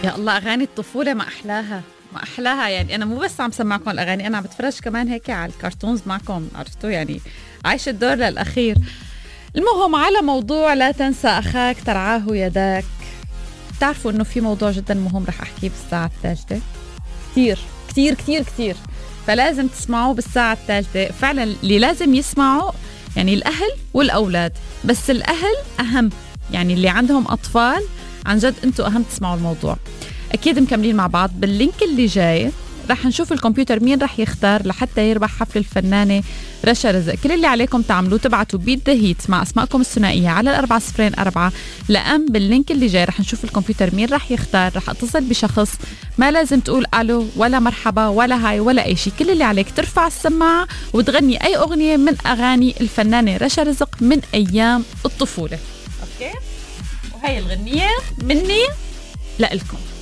يا الله، أغاني الطفولة ما أحلاها، ما أحلاها. يعني أنا مو بس عم سمعكم الأغاني، أنا عم بتفرج كمان هيك على الكرتونز معكم، عرفتوا يعني عايشة الدور للأخير. المهم، على موضوع لا تنسى أخاك ترعاه يداك، بتعرفوا إنه في موضوع جدا مهم رح أحكيه بالساعة الثالثة. كتير كتير كتير كتير، فلازم تسمعوه بالساعة الثالثة. فعلا اللي لازم يسمعوا يعني الأهل والأولاد، بس الأهل أهم، يعني اللي عندهم أطفال عن جد أنتوا أهم تسمعوا الموضوع. أكيد مكملين مع بعض. باللينك اللي جاي رح نشوف الكمبيوتر مين رح يختار لحتى يربح حفل الفنانة رشا رزق. كل اللي عليكم تعملوه تبعتوا بيت ذا هيت مع أسماءكم الثنائية على 4004، لأن باللينك اللي جاي رح نشوف الكمبيوتر مين رح يختار. رح اتصل بشخص، ما لازم تقول ألو ولا مرحبا ولا هاي ولا أي شيء. كل اللي عليك ترفع السماعة وتغني أي أغنية من أغاني الفنانة رشا رزق من أيام الطفولة. أوكي، وهي الغنية مني لإلكم.